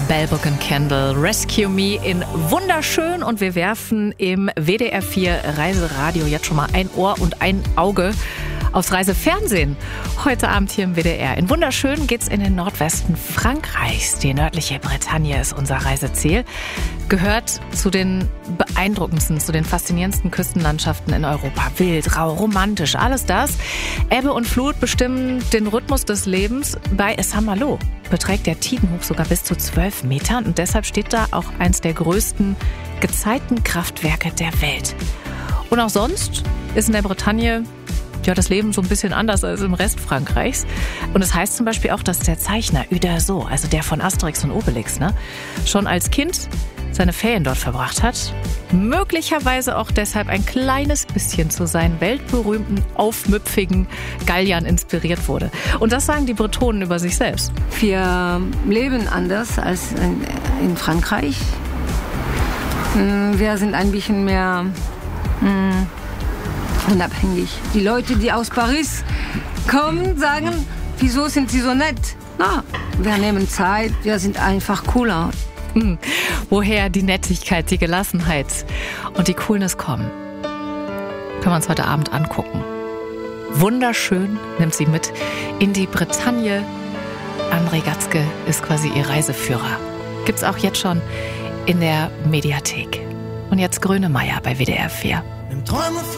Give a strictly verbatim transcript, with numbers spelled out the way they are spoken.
Bell Book and Candle, Rescue Me in wunderschön, und wir werfen im W D R vier Reiseradio jetzt schon mal ein Ohr und ein Auge aufs Reisefernsehen. Heute Abend hier im W D R. In wunderschön geht's in den Nordwesten Frankreichs. Die nördliche Bretagne ist unser Reiseziel. Gehört zu den beeindruckendsten, zu den faszinierendsten Küstenlandschaften in Europa. Wild, rau, romantisch, alles das. Ebbe und Flut bestimmen den Rhythmus des Lebens. Bei Saint-Malo beträgt der Tidenhoch sogar bis zu zwölf Metern und deshalb steht da auch eins der größten Gezeitenkraftwerke der Welt. Und auch sonst ist in der Bretagne ja das Leben so ein bisschen anders als im Rest Frankreichs. Und es das heißt zum Beispiel auch, dass der Zeichner Uderzo, also der von Asterix und Obelix, ne, schon als Kind seine Ferien dort verbracht hat. Möglicherweise auch deshalb ein kleines bisschen zu seinen weltberühmten, aufmüpfigen Galliern inspiriert wurde. Und das sagen die Bretonen über sich selbst. Wir leben anders als in, in Frankreich. Wir sind ein bisschen mehr mh, unabhängig. Die Leute, die aus Paris kommen, sagen, wieso sind sie so nett? Na, wir nehmen Zeit, wir sind einfach cooler. Hm. Woher die Nettigkeit, die Gelassenheit und die Coolness kommen, können wir uns heute Abend angucken. Wunderschön nimmt sie mit in die Bretagne. André Gatzke ist quasi ihr Reiseführer. Gibt's auch jetzt schon in der Mediathek. Und jetzt Grönemeyer bei W D R vier.